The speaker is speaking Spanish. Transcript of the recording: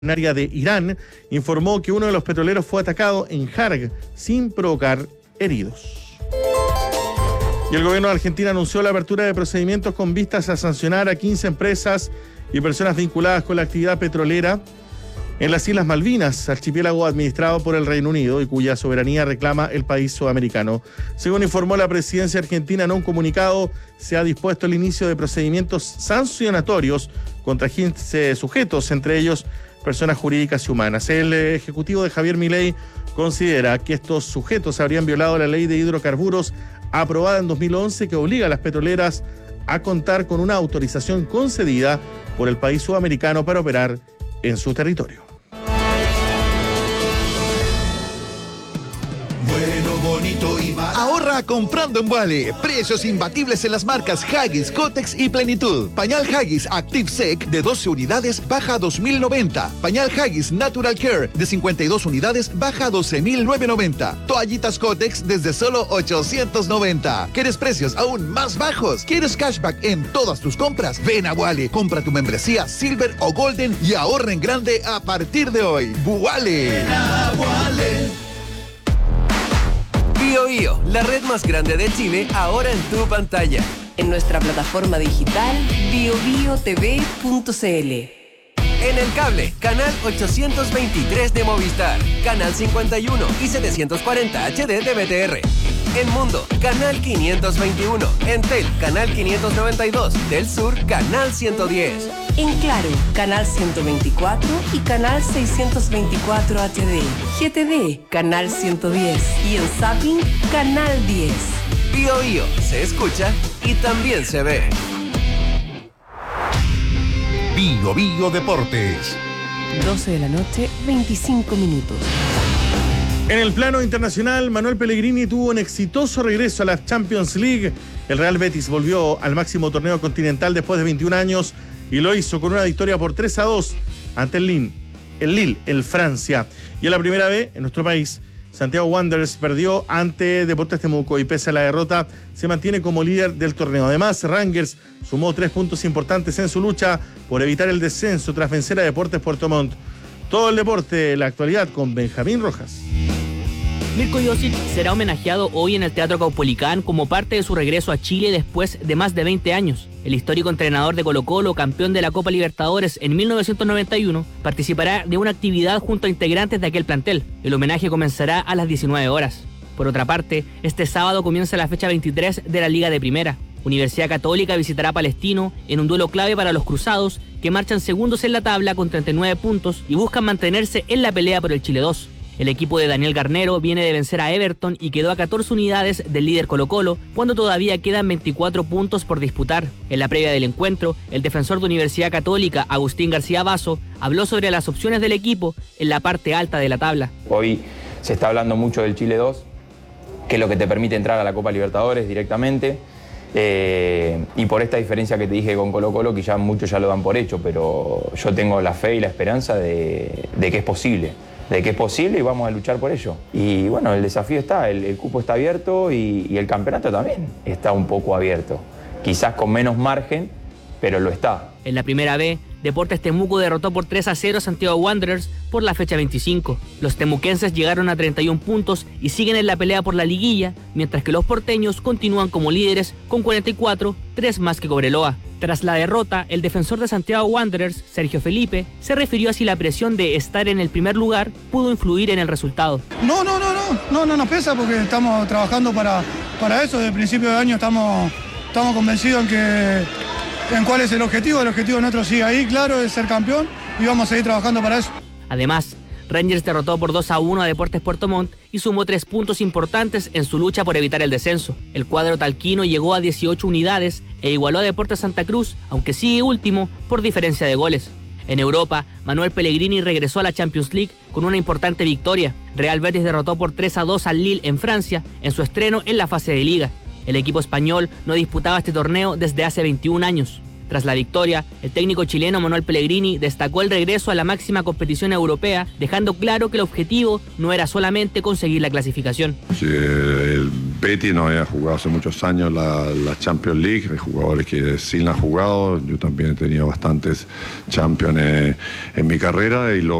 de Irán informó que uno de los petroleros fue atacado en Harg sin provocar heridos. Y el gobierno de Argentina anunció la apertura de procedimientos con vistas a sancionar a 15 empresas y personas vinculadas con la actividad petrolera en las Islas Malvinas, archipiélago administrado por el Reino Unido y cuya soberanía reclama el país sudamericano. Según informó la presidencia argentina en un comunicado, se ha dispuesto el inicio de procedimientos sancionatorios contra 15 sujetos, entre ellos personas jurídicas y humanas. El ejecutivo de Javier Milei considera que estos sujetos habrían violado la ley de hidrocarburos aprobada en 2011 que obliga a las petroleras a contar con una autorización concedida por el país sudamericano para operar en su territorio. Ahorra comprando en Wally. Precios imbatibles en las marcas Huggies, Kotex y Plenitud. Pañal Huggies Active Sec de 12 unidades baja a 2.090. Pañal Huggies Natural Care de 52 unidades baja a 12.990. Toallitas Kotex desde solo 890. ¿Quieres precios aún más bajos? ¿Quieres cashback en todas tus compras? Ven a Wally, compra tu membresía Silver o Golden y ahorra en grande a partir de hoy. Wally. Bio Bio, la red más grande de Chile, ahora en tu pantalla. En nuestra plataforma digital biobiotv.cl. En el cable, canal 823 de Movistar, canal 51 y 740 HD de BTR. En Mundo, canal 521. En Tel, canal 592. Del Sur, canal 110. En Claro, canal 124 y canal 624 HD. GTV, canal 110. Y en Zapping, canal 10. Bio Bio, se escucha y también se ve. Bio Bio Deportes. 12 de la noche, 25 minutos. En el plano internacional, Manuel Pellegrini tuvo un exitoso regreso a la Champions League. El Real Betis volvió al máximo torneo continental después de 21 años y lo hizo con una victoria por 3-2 ante el Lille, el Francia. Y en la primera vez, en nuestro país, Santiago Wanderers perdió ante Deportes Temuco y pese a la derrota se mantiene como líder del torneo. Además, Rangers sumó 3 puntos importantes en su lucha por evitar el descenso tras vencer a Deportes Puerto Montt. Todo el deporte, la actualidad con Benjamín Rojas. Mirko Josic será homenajeado hoy en el Teatro Caupolicán como parte de su regreso a Chile después de más de 20 años. El histórico entrenador de Colo-Colo, campeón de la Copa Libertadores en 1991, participará de una actividad junto a integrantes de aquel plantel. El homenaje comenzará a las 19 horas. Por otra parte, este sábado comienza la fecha 23 de la Liga de Primera. Universidad Católica visitará a Palestino en un duelo clave para los cruzados, que marchan segundos en la tabla con 39 puntos y buscan mantenerse en la pelea por el Chile 2. El equipo de Daniel Garnero viene de vencer a Everton y quedó a 14 unidades del líder Colo-Colo, cuando todavía quedan 24 puntos por disputar. En la previa del encuentro, el defensor de Universidad Católica, Agustín García Basso, habló sobre las opciones del equipo en la parte alta de la tabla. Hoy se está hablando mucho del Chile 2, que es lo que te permite entrar a la Copa Libertadores directamente. Y por esta diferencia que te dije con Colo-Colo, que ya muchos ya lo dan por hecho, pero yo tengo la fe y la esperanza de que es posible. Y vamos a luchar por ello. Y bueno, el desafío está, el cupo está abierto y el campeonato también está un poco abierto. Quizás con menos margen, pero lo está. En la primera B, Deportes Temuco derrotó por 3-0 a Santiago Wanderers por la fecha 25. Los temuquenses llegaron a 31 puntos y siguen en la pelea por la liguilla, mientras que los porteños continúan como líderes con 44, 3 más que Cobreloa. Tras la derrota, el defensor de Santiago Wanderers, Sergio Felipe, se refirió a si la presión de estar en el primer lugar pudo influir en el resultado. No nos pesa porque estamos trabajando para eso. Desde el principio de año estamos convencidos en cuál es el objetivo. El objetivo nuestro sigue ahí, claro, es ser campeón y vamos a seguir trabajando para eso. Además, Rangers derrotó por 2-1 a Deportes Puerto Montt y sumó 3 puntos importantes en su lucha por evitar el descenso. El cuadro talquino llegó a 18 unidades e igualó a Deportes Santa Cruz, aunque sigue último por diferencia de goles. En Europa, Manuel Pellegrini regresó a la Champions League con una importante victoria. Real Betis derrotó por 3-2 al Lille en Francia en su estreno en la fase de liga. El equipo español no disputaba este torneo desde hace 21 años. Tras la victoria, el técnico chileno Manuel Pellegrini destacó el regreso a la máxima competición europea, dejando claro que el objetivo no era solamente conseguir la clasificación. Sí, Petty no había jugado hace muchos años la Champions League, hay jugadores que sí la han jugado, yo también he tenido bastantes Champions en mi carrera y lo